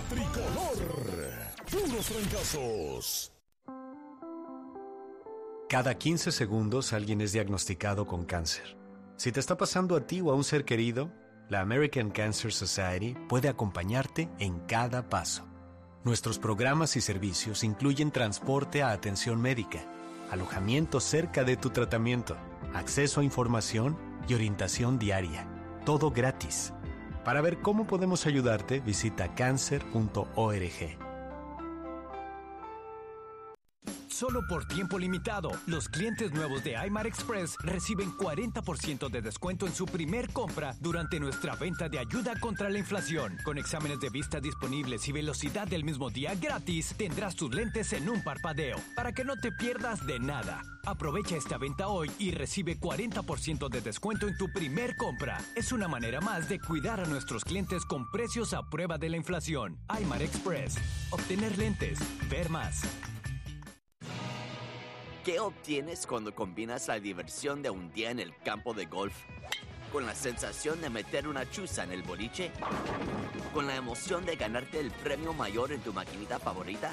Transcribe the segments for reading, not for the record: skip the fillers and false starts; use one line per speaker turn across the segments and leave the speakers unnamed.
Tricolor. Puros fracasos.
Cada 15 segundos alguien es diagnosticado con cáncer. Si te está pasando a ti o a un ser querido, la American Cancer Society puede acompañarte en cada paso. Nuestros programas y servicios incluyen transporte a atención médica, alojamiento cerca de tu tratamiento, acceso a información y orientación diaria. Todo gratis. Para ver cómo podemos ayudarte, visita cancer.org.
Solo por tiempo limitado, los clientes nuevos de iMar Express reciben 40% de descuento en su primer compra durante nuestra venta de ayuda contra la inflación. Con exámenes de vista disponibles y velocidad del mismo día gratis, tendrás tus lentes en un parpadeo, para que no te pierdas de nada. Aprovecha esta venta hoy y recibe 40% de descuento en tu primer compra. Es una manera más de cuidar a nuestros clientes con precios a prueba de la inflación. iMar Express. Obtener lentes. Ver más.
¿Qué obtienes cuando combinas la diversión de un día en el campo de golf con la sensación de meter una chuza en el boliche? ¿Con la emoción de ganarte el premio mayor en tu maquinita favorita?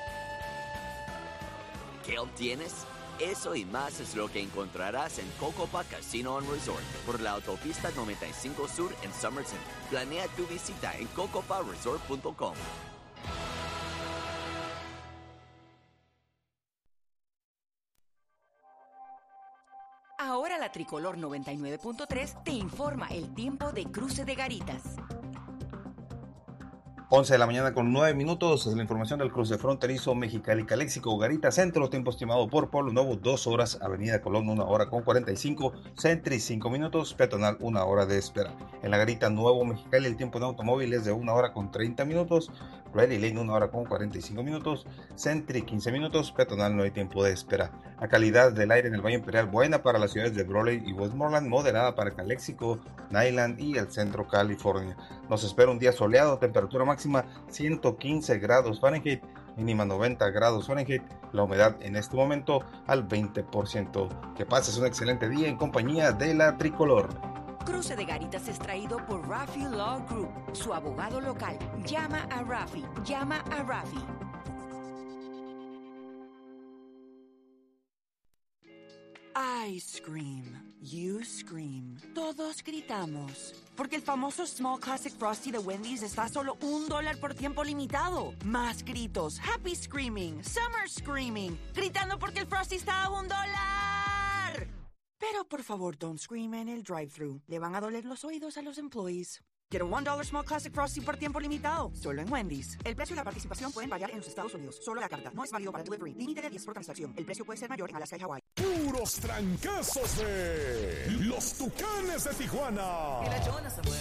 ¿Qué obtienes? Eso y más es lo que encontrarás en Cocopa Casino and Resort por la autopista 95 Sur en Somerset. Planea tu visita en cocoparesort.com.
Ahora la Tricolor 99.3 te informa el tiempo de Cruce de Garitas.
11 de la mañana con 9 minutos. Es la información del cruce fronterizo Mexicali-Caléxico, Garita Centro. Tiempo estimado por Pueblo Nuevo, 2 horas. Avenida Colón, 1 hora con 45. Sentry, 5 minutos. Peatonal, 1 hora de espera. En la Garita Nuevo Mexicali, el tiempo de automóvil es de 1 hora con 30 minutos. Ready Lane, 1 hora con 45 minutos. Sentry, 15 minutos. Peatonal, no hay tiempo de espera. La calidad del aire en el Valle Imperial, buena para las ciudades de Brawley y Westmoreland, moderada para Caléxico, Nyland y el centro California. Nos espera un día soleado, temperatura máxima 115 grados Fahrenheit, mínima 90 grados Fahrenheit, la humedad en este momento al 20%. Que pases un excelente día en compañía de la Tricolor.
Cruce de Garitas es traído por Rafi Law Group, su abogado local. Llama a Rafi, llama a Rafi. I scream, you scream, todos gritamos. Porque el famoso Small Classic Frosty de Wendy's está a solo $1 por tiempo limitado. Más gritos, happy screaming, summer screaming, gritando porque el Frosty está a $1. Pero por favor, don't scream en el drive-thru. Le van a doler los oídos a los employees. Quiero $1 Small Classic Frosty por tiempo limitado. Solo en Wendy's. El precio y la participación pueden variar en los Estados Unidos. Solo la carta. No es válido para delivery. Límite de 10 por transacción. El precio puede ser mayor en Alaska y Hawái.
Puros trancazos de los Tucanes de Tijuana.
Y la chona se mueve.